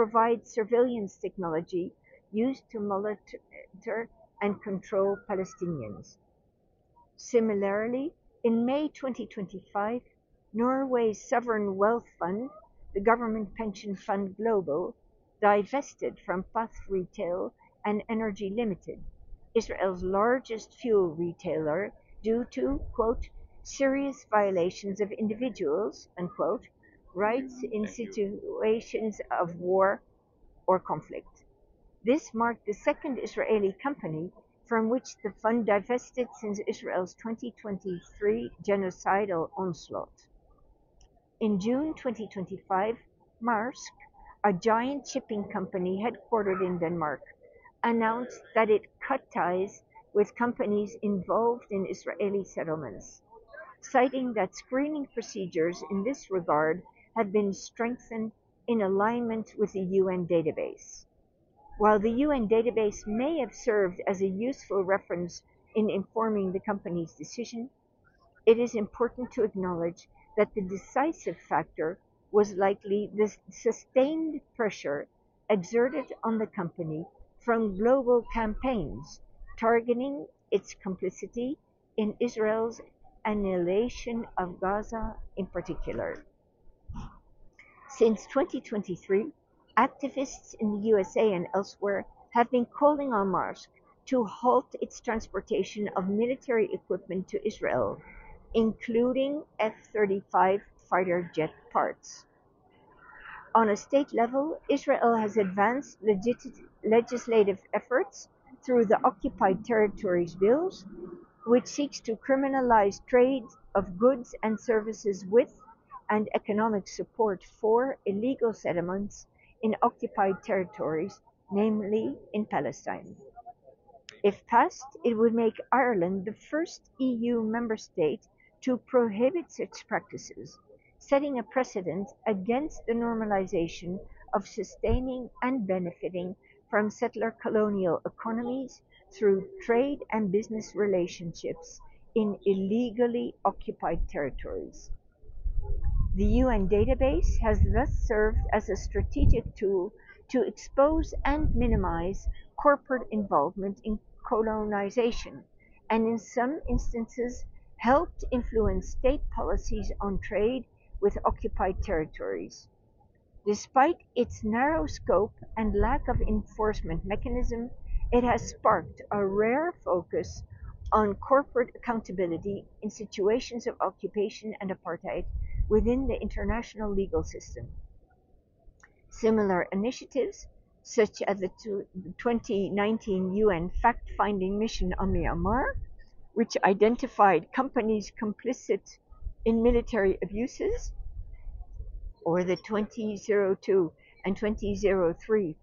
provide surveillance technology used to monitor and control Palestinians. Similarly, in May 2025, Norway's sovereign wealth fund, the government pension fund Global, divested from Path Retail and Energy Limited, Israel's largest fuel retailer, due to, quote, serious violations of individuals, unquote, rights in situations of war or conflict. This marked the second Israeli company from which the fund divested since Israel's 2023 genocidal onslaught. In June 2025, Maersk, a giant shipping company headquartered in Denmark, announced that it cut ties with companies involved in Israeli settlements, citing that screening procedures in this regard have been strengthened in alignment with the UN database. While the UN database may have served as a useful reference in informing the company's decision, it is important to acknowledge that the decisive factor was likely the sustained pressure exerted on the company from global campaigns targeting its complicity in Israel's annihilation of Gaza in particular. Since 2023, activists in the USA and elsewhere have been calling on Maersk to halt its transportation of military equipment to Israel, including F-35 fighter jet parts. On a state level, Israel has advanced legislative efforts through the Occupied Territories Bills, which seeks to criminalize trade of goods and services with and economic support for illegal settlements in occupied territories, namely in Palestine. If passed, it would make Ireland the first EU member state to prohibit such practices, setting a precedent against the normalization of sustaining and benefiting from settler colonial economies through trade and business relationships in illegally occupied territories. The UN database has thus served as a strategic tool to expose and minimize corporate involvement in colonization, and in some instances helped influence state policies on trade with occupied territories. Despite its narrow scope and lack of enforcement mechanism, it has sparked a rare focus on corporate accountability in situations of occupation and apartheid within the international legal system. Similar initiatives, such as the 2019 UN fact-finding mission on Myanmar, which identified companies complicit in military abuses, or the 2002 and 2003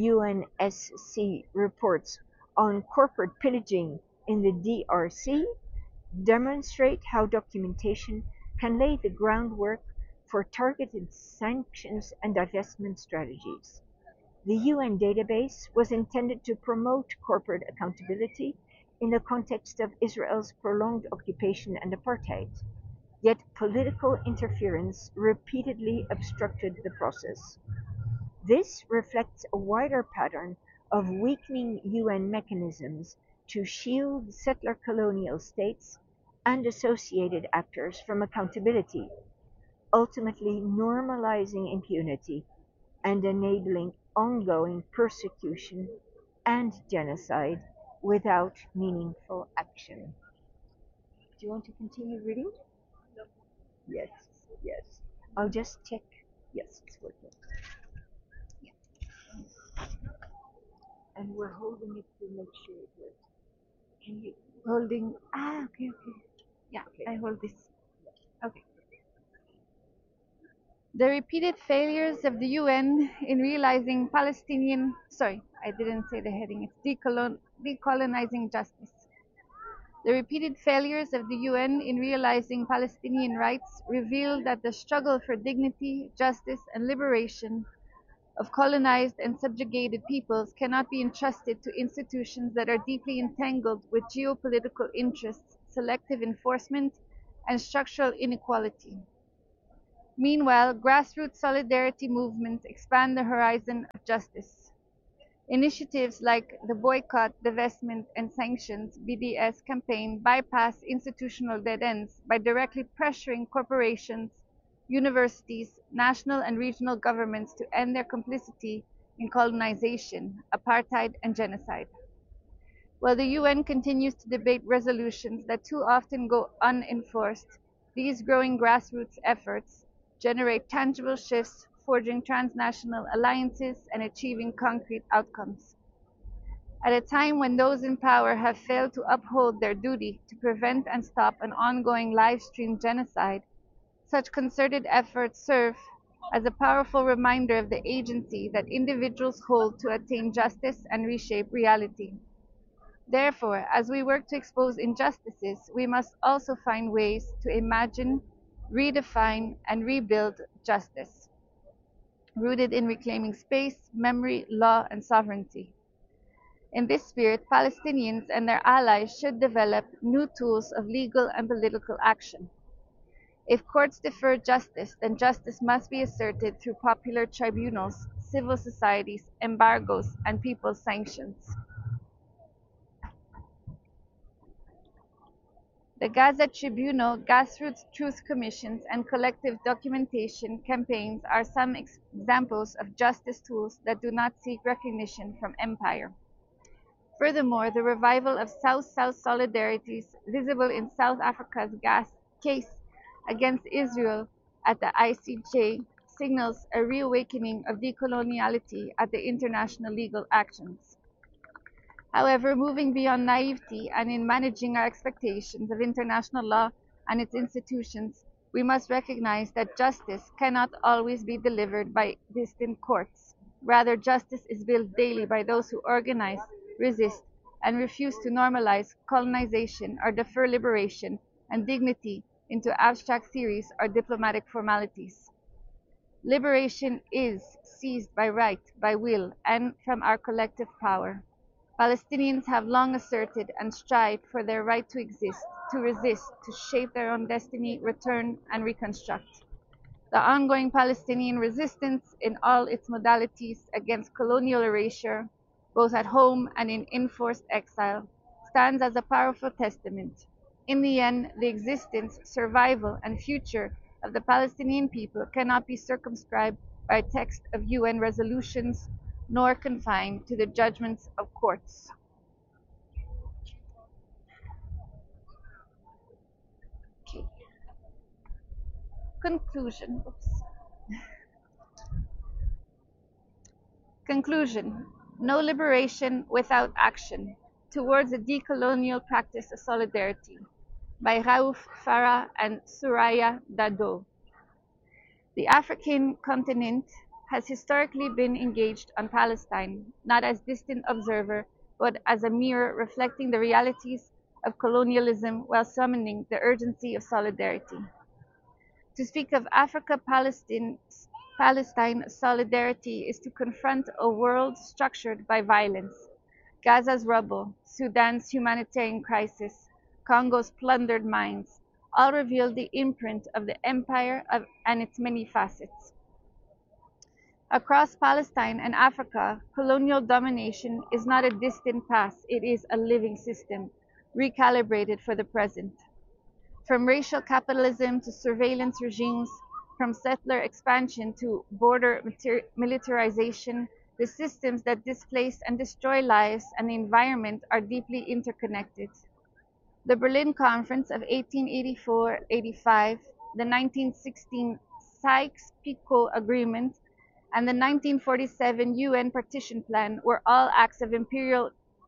UNSC reports on corporate pillaging in the DRC, demonstrate how documentation can lay the groundwork for targeted sanctions and divestment strategies. The UN database was intended to promote corporate accountability in the context of Israel's prolonged occupation and apartheid, yet political interference repeatedly obstructed the process. This reflects a wider pattern of weakening UN mechanisms to shield settler colonial states and associated actors from accountability, ultimately normalizing impunity and enabling ongoing persecution and genocide without meaningful action. Do you want to continue reading? Yes, yes. I'll just check. Yes, it's working. Yeah. And we're holding it to make sure it works. Can you Holding. Okay, okay. Yeah, okay. I hold this. Okay. The repeated failures of the UN in realizing Palestinian, sorry, I didn't say the heading, it's decolonizing justice. The repeated failures of the UN in realizing Palestinian rights reveal that the struggle for dignity, justice, and liberation of colonized and subjugated peoples cannot be entrusted to institutions that are deeply entangled with geopolitical interests, selective enforcement, and structural inequality. Meanwhile, grassroots solidarity movements expand the horizon of justice. Initiatives like the Boycott, Divestment, and Sanctions (BDS) campaign bypass institutional dead ends by directly pressuring corporations, universities, national and regional governments to end their complicity in colonization, apartheid, and genocide. While the UN continues to debate resolutions that too often go unenforced, these growing grassroots efforts generate tangible shifts, forging transnational alliances and achieving concrete outcomes. At a time when those in power have failed to uphold their duty to prevent and stop an ongoing live-stream genocide, such concerted efforts serve as a powerful reminder of the agency that individuals hold to attain justice and reshape reality. Therefore, as we work to expose injustices, we must also find ways to imagine, redefine, and rebuild justice, rooted in reclaiming space, memory, law, and sovereignty. In this spirit, Palestinians and their allies should develop new tools of legal and political action. If courts defer justice, then justice must be asserted through popular tribunals, civil societies, embargoes, and people's sanctions. The Gaza Tribunal, grassroots truth commissions, and collective documentation campaigns are some examples of justice tools that do not seek recognition from empire. Furthermore, the revival of South-South solidarities visible in South Africa's case against Israel at the ICJ signals a reawakening of decoloniality at the international legal actions. However, moving beyond naivety and in managing our expectations of international law and its institutions, we must recognize that justice cannot always be delivered by distant courts. Rather, justice is built daily by those who organize, resist, and refuse to normalize colonization or defer liberation and dignity into abstract theories or diplomatic formalities. Liberation is seized by right, by will, and from our collective power. Palestinians have long asserted and strived for their right to exist, to resist, to shape their own destiny, return, and reconstruct. The ongoing Palestinian resistance in all its modalities against colonial erasure, both at home and in enforced exile, stands as a powerful testament. In the end, the existence, survival, and future of the Palestinian people cannot be circumscribed by text of UN resolutions, nor confined to the judgments of courts. Okay. Conclusion. Conclusion. No liberation without action. Towards a decolonial practice of solidarity. By Raouf Farah and Soraya Dado. The African continent has historically been engaged on Palestine, not as distant observer, but as a mirror reflecting the realities of colonialism while summoning the urgency of solidarity. To speak of Africa-Palestine solidarity is to confront a world structured by violence. Gaza's rubble, Sudan's humanitarian crisis, Congo's plundered mines, all reveal the imprint of the empire and its many facets. Across Palestine and Africa, colonial domination is not a distant past, it is a living system, recalibrated for the present. From racial capitalism to surveillance regimes, from settler expansion to border militarization, the systems that displace and destroy lives and the environment are deeply interconnected. The Berlin Conference of 1884-85, the 1916 Sykes-Picot Agreement, and the 1947 UN Partition Plan were all acts of imperial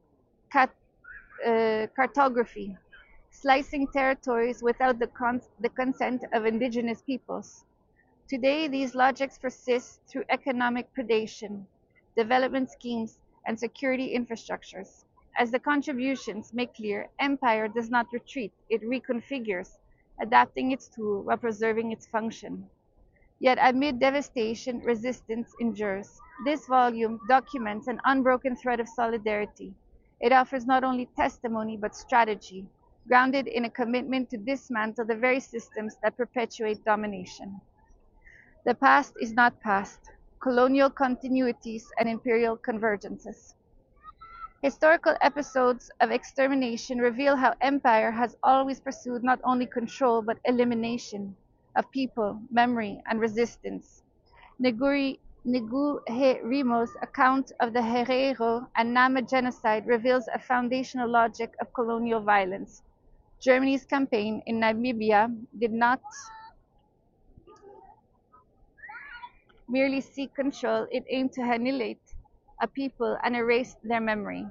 cartography, slicing territories without the consent of indigenous peoples. Today, these logics persist through economic predation, development schemes, and security infrastructures. As the contributions make clear, empire does not retreat, it reconfigures, adapting its tool while preserving its function. Yet amid devastation, resistance endures. This volume documents an unbroken thread of solidarity. It offers not only testimony but strategy, grounded in a commitment to dismantle the very systems that perpetuate domination. The past is not past, colonial continuities and imperial convergences. Historical episodes of extermination reveal how empire has always pursued not only control but elimination of people, memory, and resistance. Neguherimo's account of the Herero and Nama genocide reveals a foundational logic of colonial violence. Germany's campaign in Namibia did not merely seek control, it aimed to annihilate a people and erase their memory.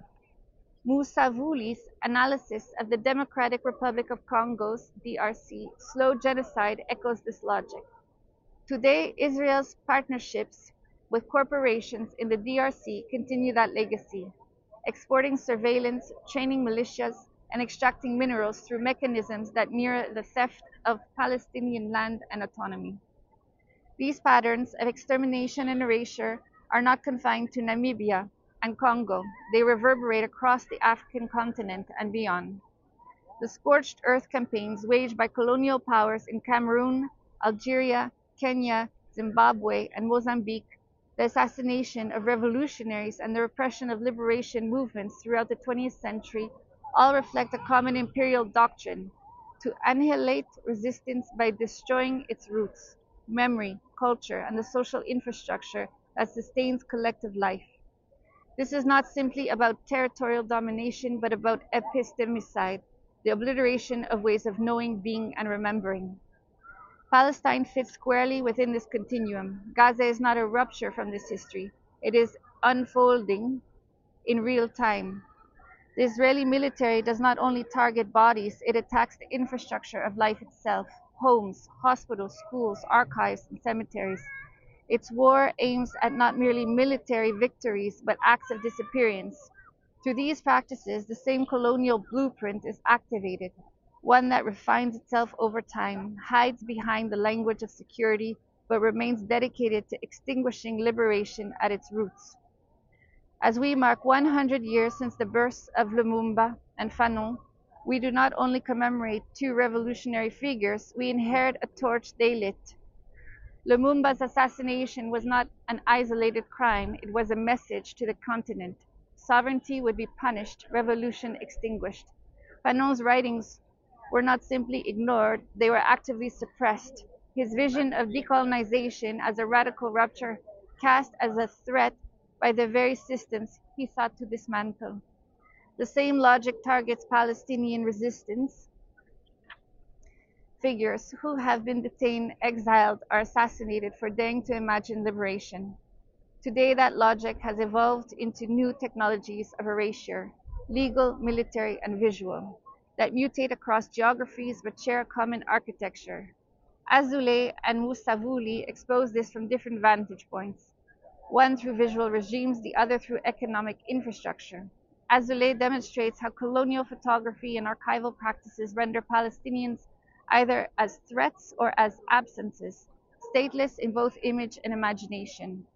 Musavuli's analysis of the Democratic Republic of Congo's (DRC) slow genocide echoes this logic. Today, Israel's partnerships with corporations in the DRC continue that legacy, exporting surveillance, training militias, and extracting minerals through mechanisms that mirror the theft of Palestinian land and autonomy. These patterns of extermination and erasure are not confined to Namibia and Congo, they reverberate across the African continent and beyond. The scorched earth campaigns waged by colonial powers in Cameroon, Algeria, Kenya, Zimbabwe, and Mozambique, the assassination of revolutionaries, and the repression of liberation movements throughout the 20th century all reflect a common imperial doctrine: to annihilate resistance by destroying its roots, memory, culture, and the social infrastructure that sustains collective life. This is not simply about territorial domination, but about epistemicide, the obliteration of ways of knowing, being, and remembering. Palestine fits squarely within this continuum. Gaza is not a rupture from this history, it is unfolding in real time. The Israeli military does not only target bodies, it attacks the infrastructure of life itself: homes, hospitals, schools, archives, and cemeteries. Its war aims at not merely military victories, but acts of disappearance. Through these practices, the same colonial blueprint is activated, one that refines itself over time, hides behind the language of security, but remains dedicated to extinguishing liberation at its roots. As we mark 100 years since the births of Lumumba and Fanon, we do not only commemorate two revolutionary figures, we inherit a torch they lit. Lumumba's assassination was not an isolated crime, it was a message to the continent. Sovereignty would be punished, revolution extinguished. Fanon's writings were not simply ignored, they were actively suppressed. His vision of decolonization as a radical rupture cast as a threat by the very systems he sought to dismantle. The same logic targets Palestinian resistance figures who have been detained, exiled, or assassinated for daring to imagine liberation. Today, that logic has evolved into new technologies of erasure: legal, military, and visual, that mutate across geographies but share a common architecture. Azoulay and Moussavouli expose this from different vantage points, one through visual regimes, the other through economic infrastructure. Azoulay demonstrates how colonial photography and archival practices render Palestinians either as threats or as absences, stateless in both image and imagination.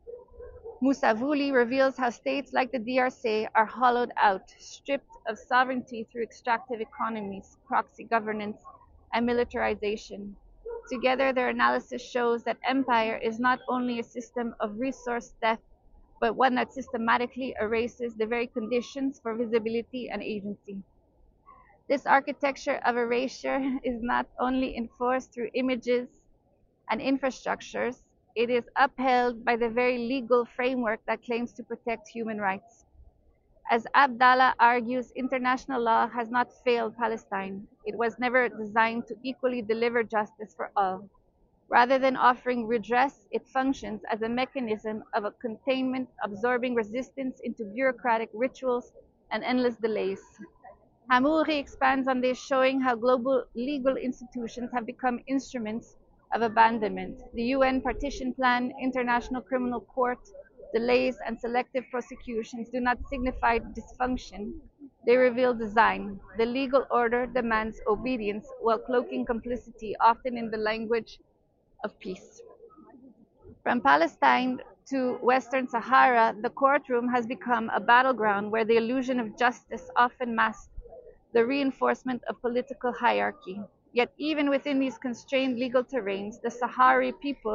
Moussavouli reveals how states like the DRC are hollowed out, stripped of sovereignty through extractive economies, proxy governance, and militarization. Together, their analysis shows that empire is not only a system of resource theft, but one that systematically erases the very conditions for visibility and agency. This architecture of erasure is not only enforced through images and infrastructures, it is upheld by the very legal framework that claims to protect human rights. As Abdallah argues, international law has not failed Palestine. It was never designed to equally deliver justice for all. Rather than offering redress, it functions as a mechanism of a containment, absorbing resistance into bureaucratic rituals and endless delays. Hamouri expands on this, showing how global legal institutions have become instruments of abandonment. The UN Partition Plan, International Criminal Court, delays, and selective prosecutions do not signify dysfunction, they reveal design. The legal order demands obedience while cloaking complicity, often in the language of peace. From Palestine to Western Sahara, the courtroom has become a battleground where the illusion of justice often masks the reinforcement of political hierarchy. Yet even within these constrained legal terrains, the Sahrawi people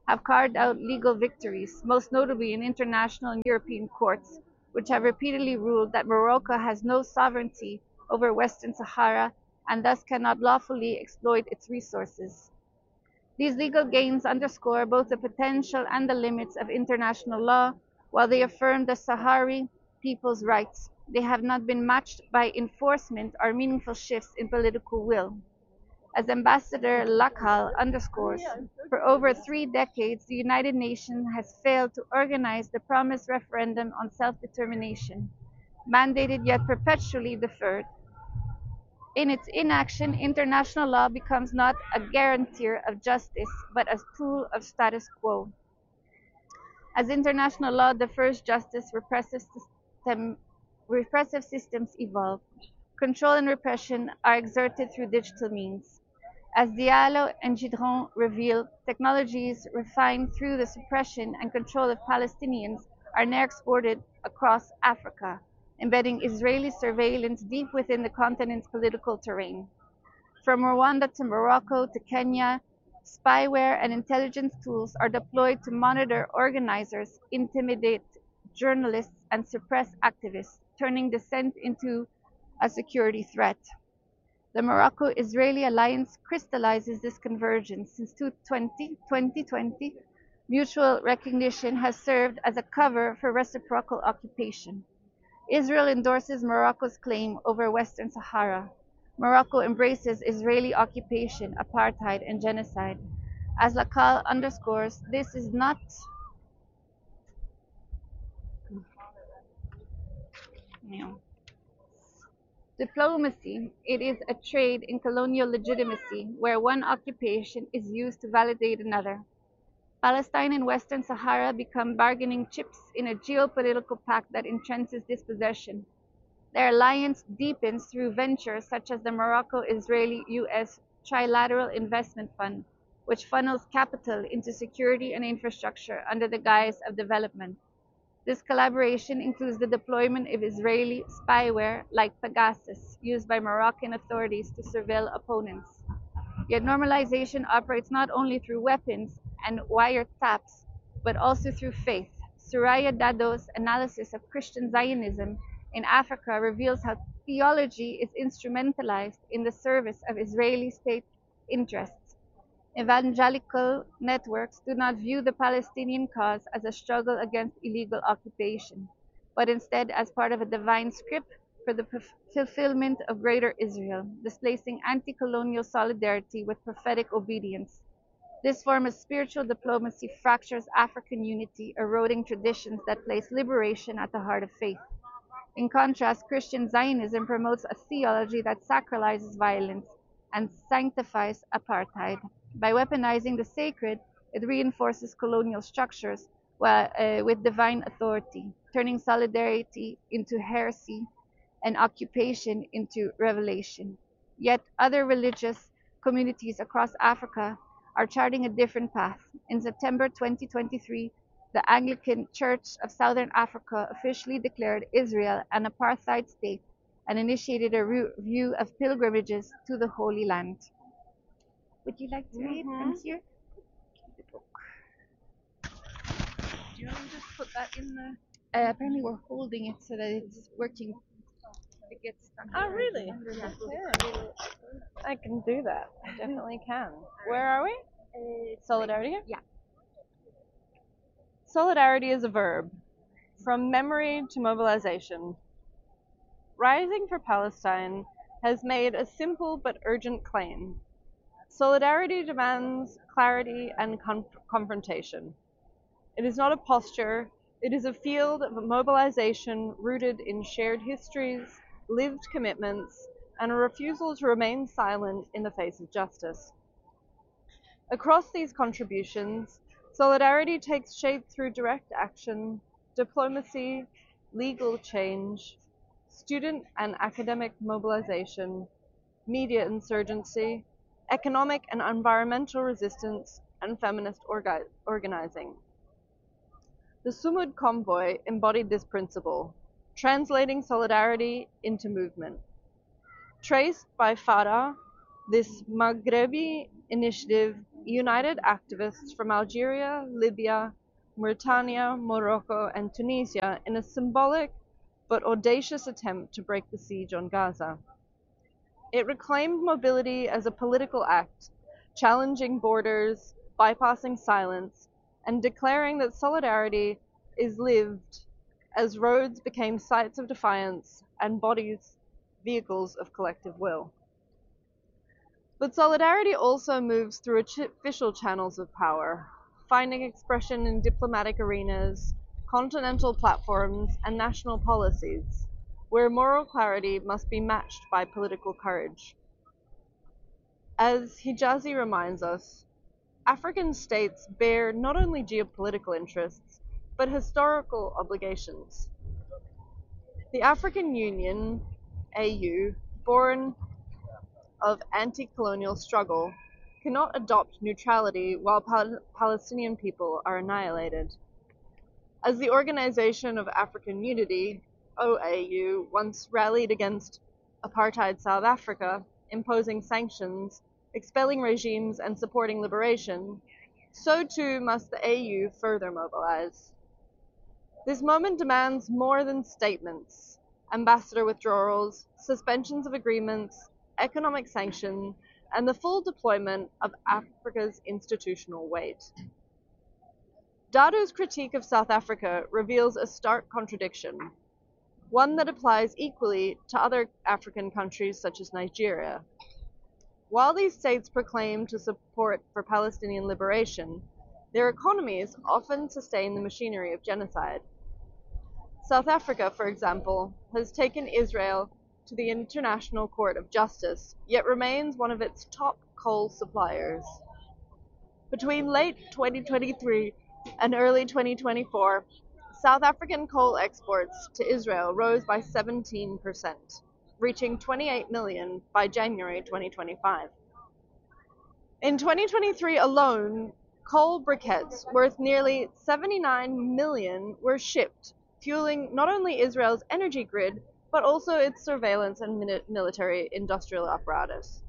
have carved out legal victories, most notably in international and European courts, which have repeatedly ruled that Morocco has no sovereignty over Western Sahara and thus cannot lawfully exploit its resources. These legal gains underscore both the potential and the limits of international law, while they affirm the Sahrawi people's rights. They have not been matched by enforcement or meaningful shifts in political will. As Ambassador Lakhal underscores, for over 3 decades the United Nations has failed to organize the promised referendum on self-determination, mandated yet perpetually deferred. In its inaction, international law becomes not a guarantor of justice, but a tool of status quo. As international law defers justice, repressive systems evolve. Control and repression are exerted through digital means. As Diallo and Gidron reveal, technologies refined through the suppression and control of Palestinians are now exported across Africa, embedding Israeli surveillance deep within the continent's political terrain. From Rwanda to Morocco to Kenya, spyware and intelligence tools are deployed to monitor organizers, intimidate journalists, and suppress activists, turning dissent into a security threat. The Morocco-Israeli alliance crystallizes this convergence. Since 2020, mutual recognition has served as a cover for reciprocal occupation. Israel endorses Morocco's claim over Western Sahara. Morocco embraces Israeli occupation, apartheid, and genocide. As Lacal underscores, this is not diplomacy, it is a trade in colonial legitimacy, where one occupation is used to validate another. Palestine and Western Sahara become bargaining chips in a geopolitical pact that entrenches dispossession. Their alliance deepens through ventures such as the Morocco-Israeli-US Trilateral Investment Fund, which funnels capital into security and infrastructure under the guise of development. This collaboration includes the deployment of Israeli spyware like Pegasus, used by Moroccan authorities to surveil opponents. Yet normalization operates not only through weapons and wiretaps, but also through faith. Soraya Dado's analysis of Christian Zionism in Africa reveals how theology is instrumentalized in the service of Israeli state interests. Evangelical networks do not view the Palestinian cause as a struggle against illegal occupation, but instead as part of a divine script for the fulfillment of greater Israel, displacing anti-colonial solidarity with prophetic obedience. This form of spiritual diplomacy fractures African unity, eroding traditions that place liberation at the heart of faith. In contrast, Christian Zionism promotes a theology that sacralizes violence and sanctifies apartheid. By weaponizing the sacred, it reinforces colonial structures with divine authority, turning solidarity into heresy and occupation into revelation. Yet other religious communities across Africa are charting a different path. In September 2023, the Anglican Church of Southern Africa officially declared Israel an apartheid state and initiated a review of pilgrimages to the Holy Land. Would you like to read from here? The book. Do you want to just put that in the... apparently we're holding it so that it's working. It gets stuck. Oh, really? Yeah. I can do that. I definitely can. Where are we? Solidarity? Yeah. Solidarity is a verb. From memory to mobilization. Rising for Palestine has made a simple but urgent claim. Solidarity demands clarity and confrontation. It is not a posture, it is a field of mobilization rooted in shared histories, lived commitments, and a refusal to remain silent in the face of justice. Across these contributions, solidarity takes shape through direct action, diplomacy, legal change, student and academic mobilization, media insurgency, economic and environmental resistance, and feminist organizing. The Sumud Convoy embodied this principle, translating solidarity into movement. Traced by Farah, this Maghrebi initiative united activists from Algeria, Libya, Mauritania, Morocco, and Tunisia in a symbolic but audacious attempt to break the siege on Gaza. It reclaimed mobility as a political act, challenging borders, bypassing silence, and declaring that solidarity is lived as roads became sites of defiance and bodies vehicles of collective will. But solidarity also moves through official channels of power, finding expression in diplomatic arenas, continental platforms, and national policies, where moral clarity must be matched by political courage. As Hijazi reminds us, African states bear not only geopolitical interests, but historical obligations. The African Union, AU, born of anti-colonial struggle, cannot adopt neutrality while Palestinian people are annihilated. As the Organization of African Unity, OAU, once rallied against apartheid South Africa, imposing sanctions, expelling regimes, and supporting liberation, so too must the AU further mobilize. This moment demands more than statements, ambassador withdrawals, suspensions of agreements, economic sanction, and the full deployment of Africa's institutional weight. Dadu's critique of South Africa reveals a stark contradiction, one that applies equally to other African countries such as Nigeria. While these states proclaim to support for Palestinian liberation, their economies often sustain the machinery of genocide. South Africa, for example, has taken Israel to the International Court of Justice, yet remains one of its top coal suppliers. Between late 2023 and early 2024, South African coal exports to Israel rose by 17%, reaching 28 million by January 2025. In 2023 alone, coal briquettes worth nearly 79 million were shipped, fueling not only Israel's energy grid, but also its surveillance and military industrial apparatus.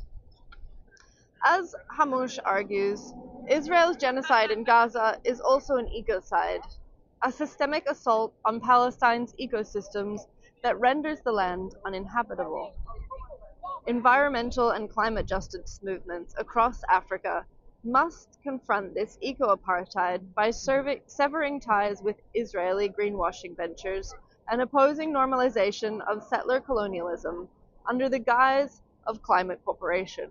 As Hamouche argues, Israel's genocide in Gaza is also an ecocide, a systemic assault on Palestine's ecosystems that renders the land uninhabitable. Environmental and climate justice movements across Africa must confront this eco-apartheid by severing ties with Israeli greenwashing ventures and opposing normalization of settler colonialism under the guise of climate cooperation.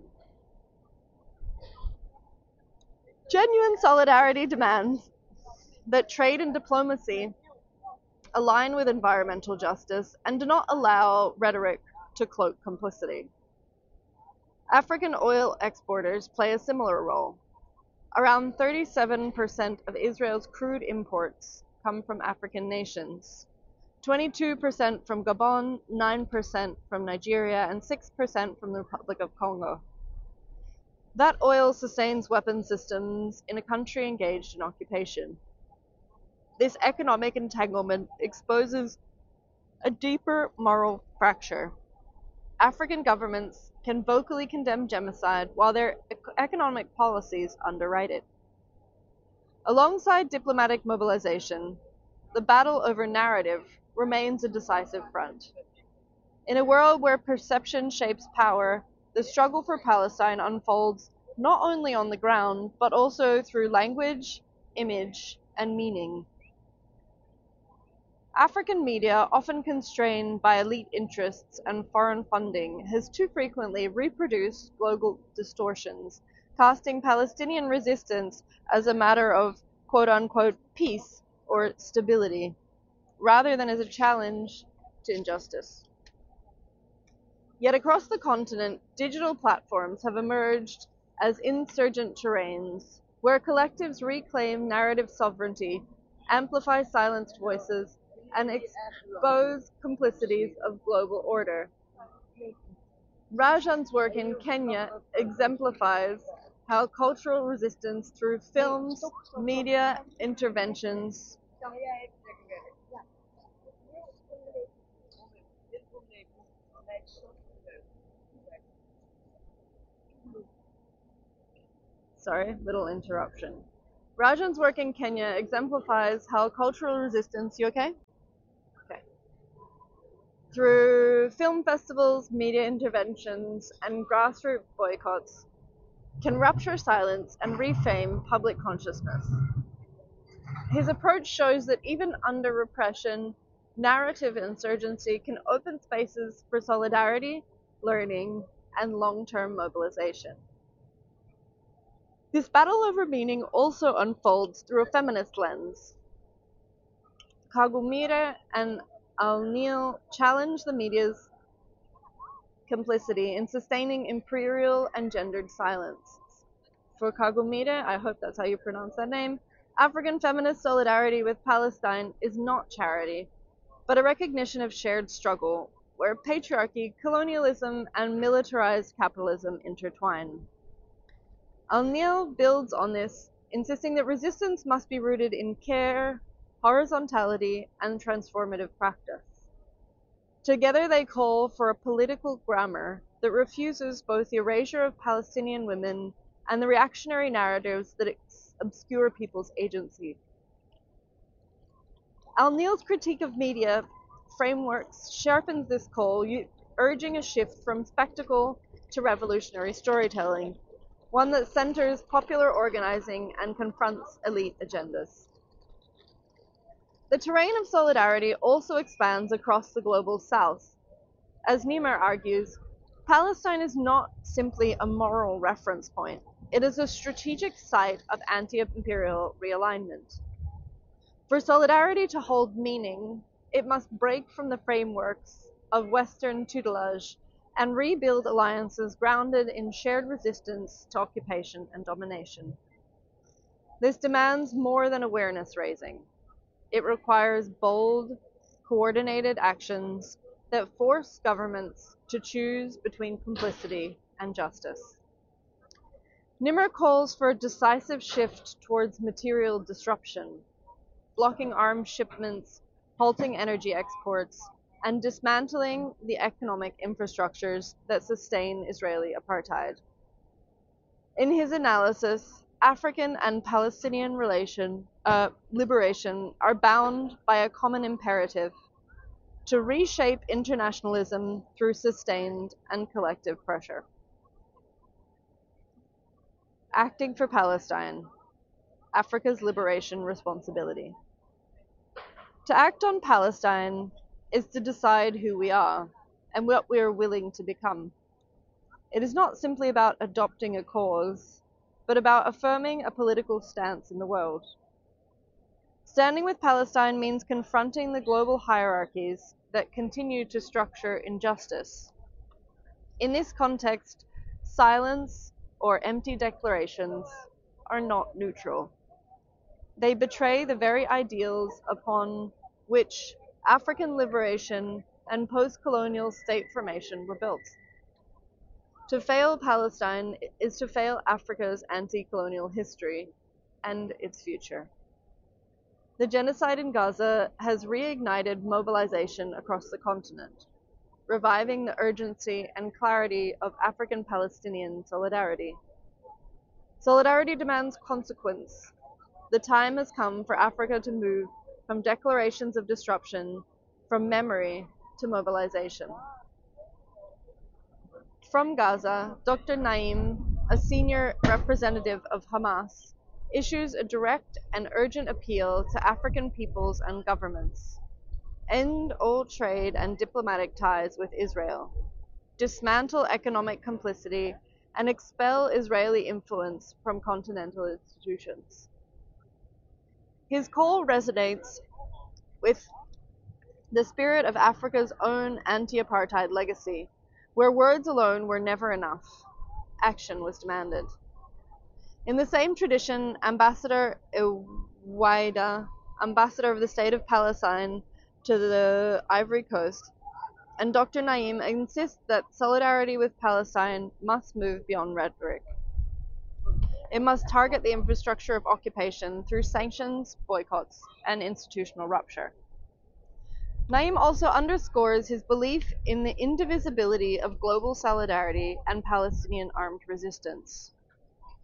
Genuine solidarity demands that trade and diplomacy align with environmental justice and do not allow rhetoric to cloak complicity. African oil exporters play a similar role. Around 37% of Israel's crude imports come from African nations, 22% from Gabon, 9% from Nigeria, and 6% from the Republic of Congo. That oil sustains weapon systems in a country engaged in occupation. This economic entanglement exposes a deeper moral fracture. African governments can vocally condemn genocide while their economic policies underwrite it. Alongside diplomatic mobilization, the battle over narrative remains a decisive front. In a world where perception shapes power, the struggle for Palestine unfolds not only on the ground, but also through language, image, and meaning. African media, often constrained by elite interests and foreign funding, has too frequently reproduced global distortions, casting Palestinian resistance as a matter of quote-unquote peace or stability, rather than as a challenge to injustice. Yet across the continent, digital platforms have emerged as insurgent terrains, where collectives reclaim narrative sovereignty, amplify silenced voices, and expose complicities of global order. Rajan's work in Kenya exemplifies how cultural resistance through films, media interventions, Sorry, little interruption. Rajan's work in Kenya exemplifies how cultural resistance, you okay? Okay. Through film festivals, media interventions, and grassroots boycotts, can rupture silence and reframe public consciousness. His approach shows that even under repression, narrative insurgency can open spaces for solidarity, learning, and long-term mobilization. This battle over meaning also unfolds through a feminist lens. Kagumire and Al-Nil challenge the media's complicity in sustaining imperial and gendered silence. For Kagumire, I hope that's how you pronounce that name, African feminist solidarity with Palestine is not charity, but a recognition of shared struggle, where patriarchy, colonialism, and militarized capitalism intertwine. Al-Nil builds on this, insisting that resistance must be rooted in care, horizontality, and transformative practice. Together they call for a political grammar that refuses both the erasure of Palestinian women and the reactionary narratives that obscure people's agency. Al-Nil's critique of media frameworks sharpens this call, urging a shift from spectacle to revolutionary storytelling, one that centers popular organizing and confronts elite agendas. The terrain of solidarity also expands across the global south. As Niemeyer argues, Palestine is not simply a moral reference point. It is a strategic site of anti-imperial realignment. For solidarity to hold meaning, it must break from the frameworks of Western tutelage and rebuild alliances grounded in shared resistance to occupation and domination. This demands more than awareness raising. It requires bold, coordinated actions that force governments to choose between complicity and justice. Niemeyer calls for a decisive shift towards material disruption, blocking arms shipments, halting energy exports, and dismantling the economic infrastructures that sustain Israeli apartheid. In his analysis, African and Palestinian liberation are bound by a common imperative to reshape internationalism through sustained and collective pressure. Acting for Palestine, Africa's liberation responsibility. To act on Palestine is to decide who we are and what we are willing to become. It is not simply about adopting a cause, but about affirming a political stance in the world. Standing with Palestine means confronting the global hierarchies that continue to structure injustice. In this context, silence or empty declarations are not neutral. They betray the very ideals upon which African liberation and post-colonial state formation were built. To fail Palestine is to fail Africa's anti-colonial history and its future. The genocide in Gaza has reignited mobilization across the continent, reviving the urgency and clarity of African-Palestinian solidarity. Solidarity demands consequence. The time has come for Africa to move from declarations of disruption, from memory to mobilization. From Gaza, Dr. Naim, a senior representative of Hamas, issues a direct and urgent appeal to African peoples and governments. End all trade and diplomatic ties with Israel. Dismantle economic complicity and expel Israeli influence from continental institutions. His call resonates with the spirit of Africa's own anti-apartheid legacy, where words alone were never enough. Action was demanded. In the same tradition, Ambassador Iwaida, ambassador of the State of Palestine to the Ivory Coast, and Dr. Naim insist that solidarity with Palestine must move beyond rhetoric. It must target the infrastructure of occupation through sanctions, boycotts, and institutional rupture. Naim also underscores his belief in the indivisibility of global solidarity and Palestinian armed resistance.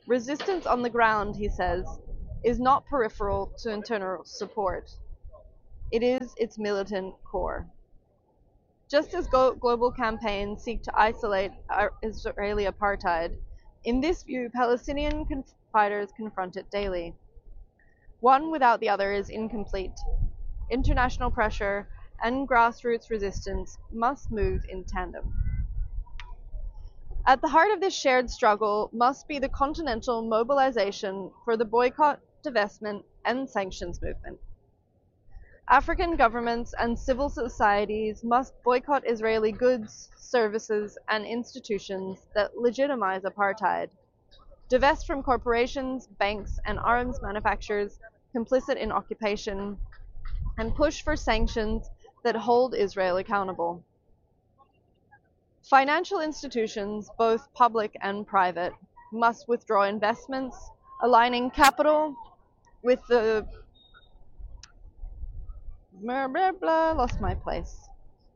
Resistance on the ground, he says, is not peripheral to internal support. It is its militant core. Just as global campaigns seek to isolate Israeli apartheid, in this view, Palestinian fighters confront it daily. One without the other is incomplete. International pressure and grassroots resistance must move in tandem. At the heart of this shared struggle must be the continental mobilization for the boycott, divestment, and sanctions movement. African governments and civil societies must boycott Israeli goods, services, and institutions that legitimize apartheid, divest from corporations, banks, and arms manufacturers complicit in occupation, and push for sanctions that hold Israel accountable. Financial institutions, both public and private, must withdraw investments, aligning capital with the lost my place.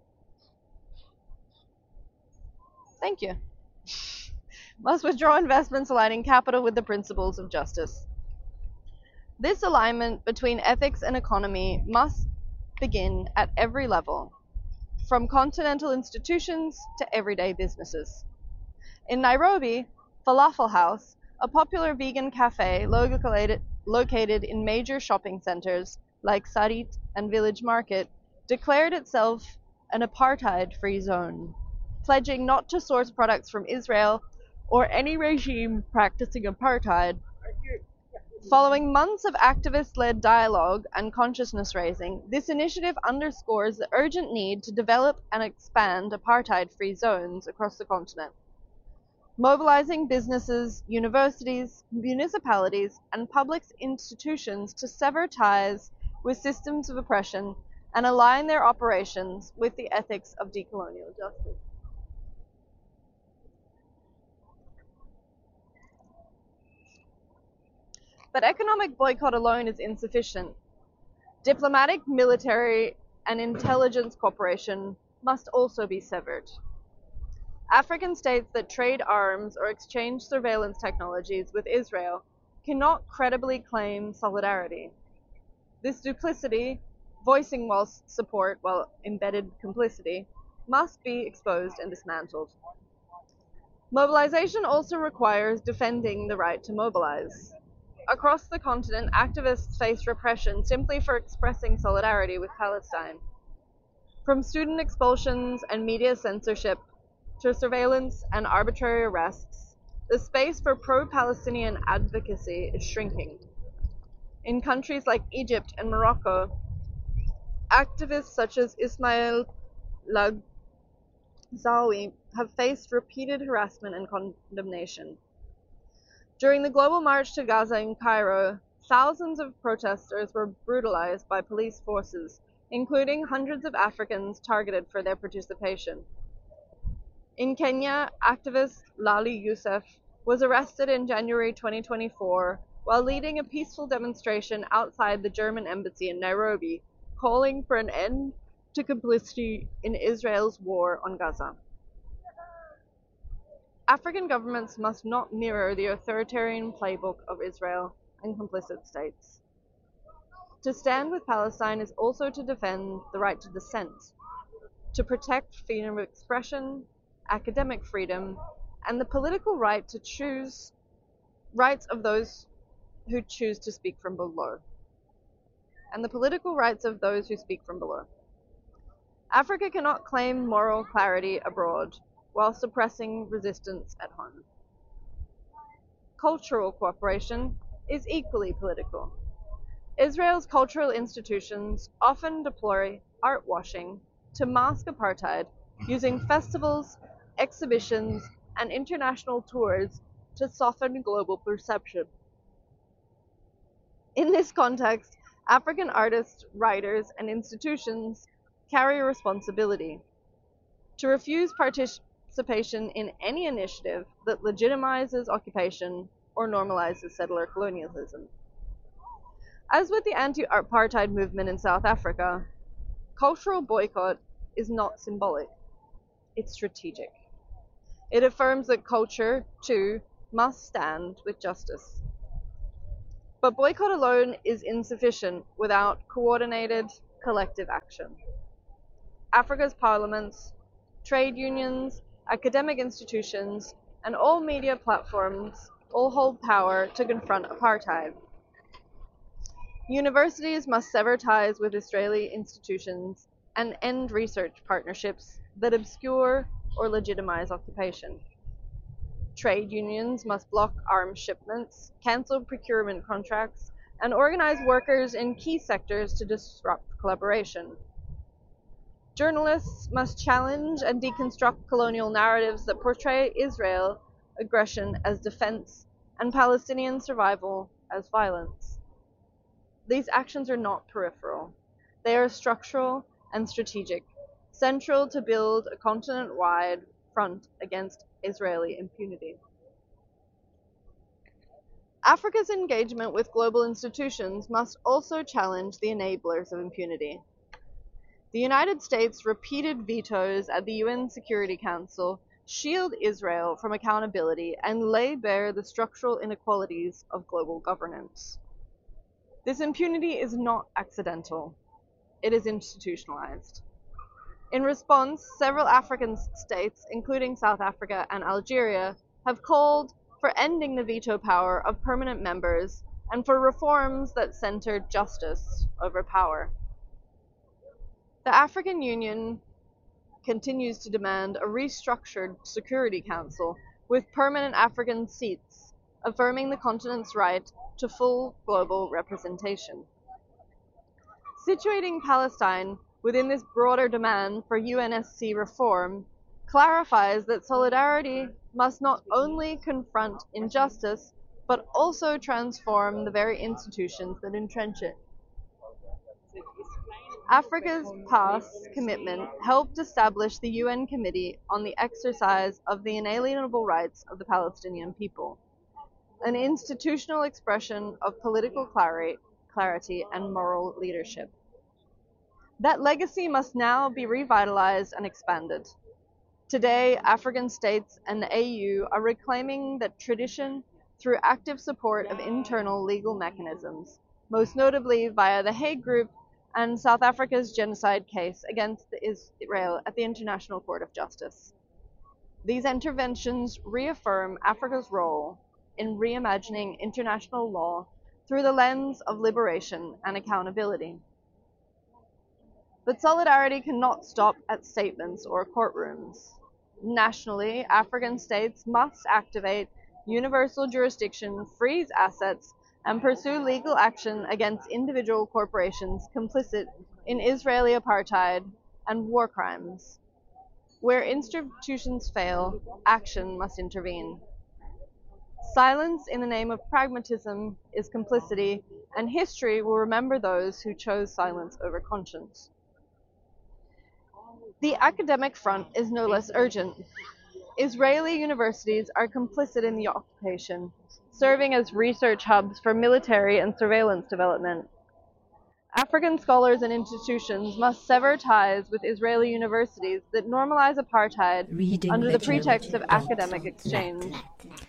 Thank you. Must withdraw investments aligning capital with the principles of justice. This alignment between ethics and economy must begin at every level, from continental institutions to everyday businesses. In Nairobi, Falafel House, a popular vegan cafe located in major shopping centers like Sarit and Village Market, declared itself an apartheid-free zone, pledging not to source products from Israel or any regime practicing apartheid. Following months of activist-led dialogue and consciousness raising, this initiative underscores the urgent need to develop and expand apartheid-free zones across the continent, mobilizing businesses, universities, municipalities, and public institutions to sever ties with systems of oppression and align their operations with the ethics of decolonial justice. But economic boycott alone is insufficient. Diplomatic, military, and intelligence cooperation must also be severed. African states that trade arms or exchange surveillance technologies with Israel cannot credibly claim solidarity. This duplicity, voicing support while embedded complicity, must be exposed and dismantled. Mobilization also requires defending the right to mobilize. Across the continent, activists face repression simply for expressing solidarity with Palestine. From student expulsions and media censorship to surveillance and arbitrary arrests, the space for pro-Palestinian advocacy is shrinking. In countries like Egypt and Morocco, activists such as Ismail Lagzawi have faced repeated harassment and condemnation. During the global march to Gaza in Cairo, thousands of protesters were brutalized by police forces, including hundreds of Africans targeted for their participation. In Kenya, activist Lali Youssef was arrested in January 2024 while leading a peaceful demonstration outside the German embassy in Nairobi, calling for an end to complicity in Israel's war on Gaza. African governments must not mirror the authoritarian playbook of Israel and complicit states. To stand with Palestine is also to defend the right to dissent, to protect freedom of expression, academic freedom, and the political right to choose rights of those who choose to speak from below. Africa cannot claim moral clarity abroad while suppressing resistance at home. Cultural cooperation is equally political. Israel's cultural institutions often deploy art washing to mask apartheid, using festivals, exhibitions, and international tours to soften global perception. In this context, African artists, writers, and institutions carry a responsibility to refuse participation in any initiative that legitimizes occupation or normalizes settler colonialism. As with the anti-apartheid movement in South Africa, cultural boycott is not symbolic, it's strategic. It affirms that culture, too, must stand with justice. But boycott alone is insufficient without coordinated collective action. Africa's parliaments, trade unions, academic institutions, and all media platforms all hold power to confront apartheid. Universities must sever ties with Israeli institutions and end research partnerships that obscure or legitimize occupation. Trade unions must block arms shipments, cancel procurement contracts, and organize workers in key sectors to disrupt collaboration. Journalists must challenge and deconstruct colonial narratives that portray Israel aggression as defense and Palestinian survival as violence. These actions are not peripheral. They are structural and strategic, central to build a continent-wide front against Israeli impunity. Africa's engagement with global institutions must also challenge the enablers of impunity. The United States' repeated vetoes at the UN Security Council shield Israel from accountability and lay bare the structural inequalities of global governance. This impunity is not accidental. It is institutionalized. In response, several African states, including South Africa and Algeria, have called for ending the veto power of permanent members and for reforms that center justice over power. The African Union continues to demand a restructured Security Council with permanent African seats, affirming the continent's right to full global representation. Situating Palestine within this broader demand for UNSC reform clarifies that solidarity must not only confront injustice, but also transform the very institutions that entrench it. Africa's past commitment helped establish the UN Committee on the Exercise of the Inalienable Rights of the Palestinian People, an institutional expression of political clarity and moral leadership. That legacy must now be revitalized and expanded. Today, African states and the AU are reclaiming that tradition through active support of internal legal mechanisms, most notably via the Hague Group and South Africa's genocide case against Israel at the International Court of Justice. These interventions reaffirm Africa's role in reimagining international law through the lens of liberation and accountability. But solidarity cannot stop at statements or courtrooms. Nationally, African states must activate universal jurisdiction, freeze assets, and pursue legal action against individual corporations complicit in Israeli apartheid and war crimes. Where institutions fail, action must intervene. Silence in the name of pragmatism is complicity, and history will remember those who chose silence over conscience. The academic front is no less urgent. Israeli universities are complicit in the occupation, serving as research hubs for military and surveillance development. African scholars and institutions must sever ties with Israeli universities that normalize apartheid under the pretext of academic exchange.